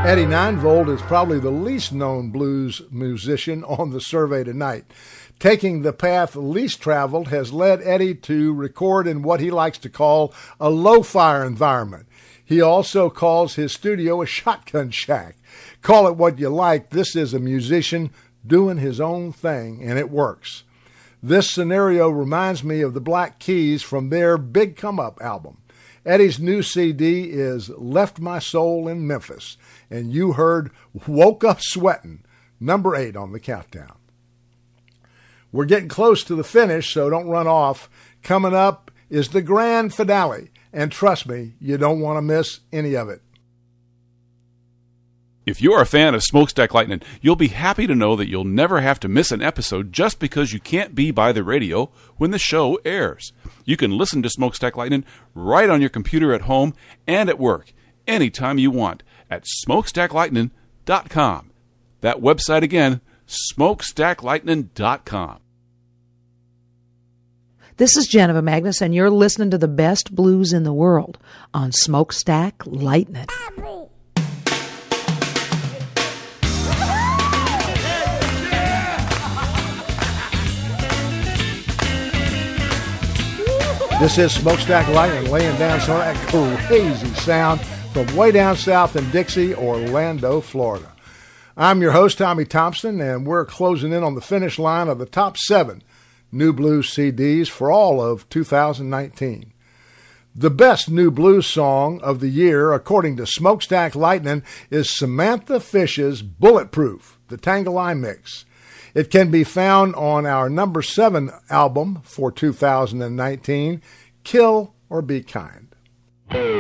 Eddie Ninevold is probably the least known blues musician on the survey tonight. Taking the path least traveled has led Eddie to record in what he likes to call a low-fire environment. He also calls his studio a shotgun shack. Call it what you like, this is a musician doing his own thing, and it works. This scenario reminds me of the Black Keys from their Big Come Up album. Eddie's new CD is Left My Soul in Memphis, and you heard Woke Up Sweatin', number 8 on the countdown. We're getting close to the finish, so don't run off. Coming up is the grand finale, and trust me, you don't want to miss any of it. If you're a fan of Smokestack Lightning, you'll be happy to know that you'll never have to miss an episode just because you can't be by the radio when the show airs. You can listen to Smokestack Lightning right on your computer at home and at work, anytime you want, at smokestacklightning.com. That website again, smokestacklightning.com. This is Geneva Magnus, and you're listening to the best blues in the world on Smokestack Lightning. This is Smokestack Lightning laying down some of that crazy sound from way down south in Dixie, Orlando, Florida. I'm your host, Tommy Thompson, and we're closing in on the finish line of the top 7 new blues CDs for all of 2019. The best new blues song of the year, according to Smokestack Lightning, is Samantha Fish's Bulletproof, the Tangalai mix. It can be found on our number 7 album for 2019, Kill or Be Kind.